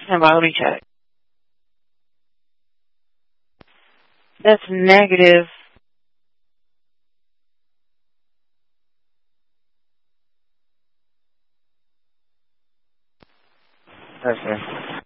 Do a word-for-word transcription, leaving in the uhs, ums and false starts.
Stand by, let me check. That's negative. Okay.